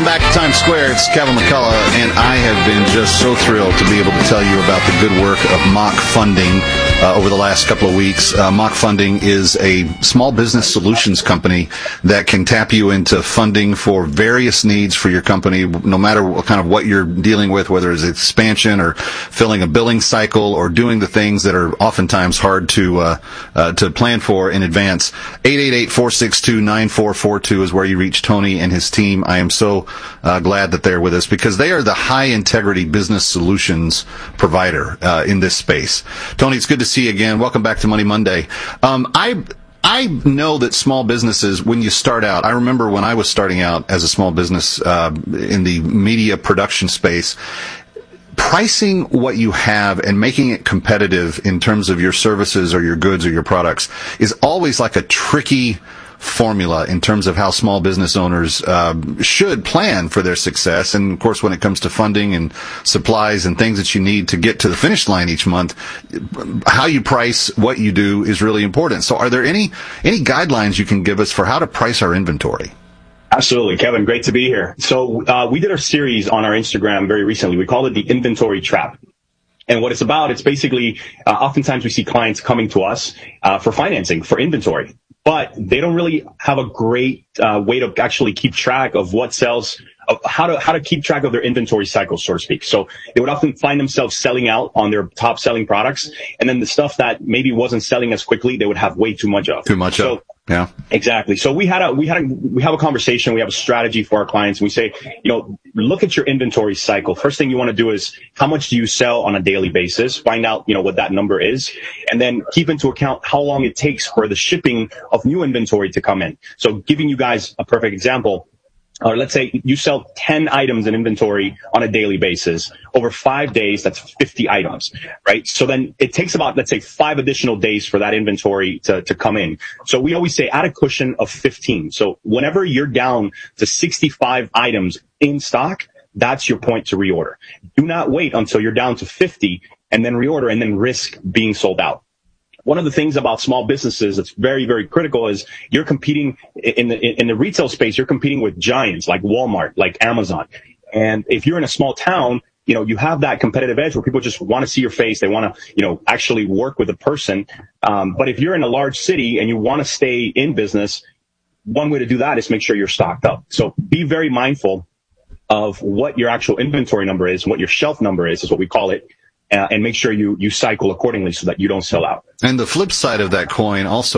back to Times Square. It's Kevin McCullough, and I have been just so thrilled to be able to tell you about the good work of Mock Funding over the last couple of weeks. Mock Funding is a small business solutions company that can tap you into funding for various needs for your company, no matter what you're dealing with, whether it's expansion or filling a billing cycle or doing the things that are oftentimes hard to plan for in advance. 888-462-9442 is where you reach Tony and his team. I am so glad that they're with us because they are the high-integrity business solutions provider in this space. Tony, it's good to see you again. Welcome back to Money Monday. I know that small businesses, when you start out, I remember when I was starting out as a small business in the media production space, pricing what you have and making it competitive in terms of your services or your goods or your products is always like a tricky formula in terms of how small business owners should plan for their success. And of course, when it comes to funding and supplies and things that you need to get to the finish line each month, how you price what you do is really important. So are there any guidelines you can give us for how to price our inventory? Absolutely, Kevin. Great to be here. So we did a series on our Instagram very recently. We called it the Inventory Trap. And what it's about, it's basically, oftentimes we see clients coming to us for financing, for inventory. But they don't really have a great way to actually keep track of what sells, of how to keep track of their inventory cycle, so to speak. So they would often find themselves selling out on their top selling products, and then the stuff that maybe wasn't selling as quickly, they would have way too much of. Yeah. Exactly. So we have a conversation. We have a strategy for our clients. And we say, look at your inventory cycle. First thing you want to do is how much do you sell on a daily basis? Find out, what that number is, and then keep into account how long it takes for the shipping of new inventory to come in. So giving you guys a perfect example. Let's say you sell 10 items in inventory on a daily basis. Over 5 days, that's 50 items, right? So then it takes about, let's say, 5 additional days for that inventory to come in. So we always say add a cushion of 15. So whenever you're down to 65 items in stock, that's your point to reorder. Do not wait until you're down to 50 and then reorder and then risk being sold out. One of the things about small businesses that's very, very critical is you're competing in the retail space. You're competing with giants like Walmart, like Amazon. And if you're in a small town, you have that competitive edge where people just want to see your face. They want to, actually work with a person. But if you're in a large city and you want to stay in business, one way to do that is make sure you're stocked up. So be very mindful of what your actual inventory number is, what your shelf number is what we call it. And make sure you cycle accordingly so that you don't sell out. And the flip side of that coin also